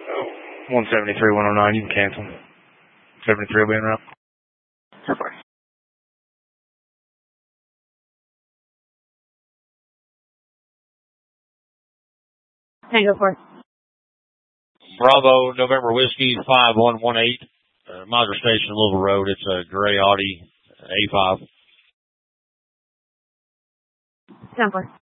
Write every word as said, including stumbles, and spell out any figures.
one seventy-three, one oh nine, you can cancel. seventy-three will be en route. So far. Tango four. Bravo, November Whiskey, five one one eight, uh, Madra Station, Louisville Road. It's a gray Audi A five. ten four.